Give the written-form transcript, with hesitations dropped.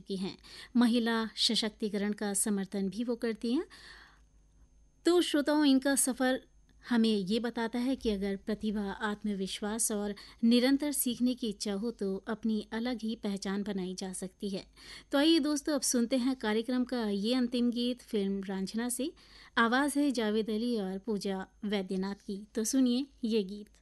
चुकी हैं। महिला सशक्तिकरण का समर्थन भी वो करती हैं। तो श्रोताओं, इनका सफ़र हमें ये बताता है कि अगर प्रतिभा, आत्मविश्वास और निरंतर सीखने की इच्छा हो तो अपनी अलग ही पहचान बनाई जा सकती है। तो आइए दोस्तों, अब सुनते हैं कार्यक्रम का ये अंतिम गीत फिल्म रांझना से। आवाज़ है जावेद अली और पूजा वैद्यनाथ की। तो सुनिए ये गीत।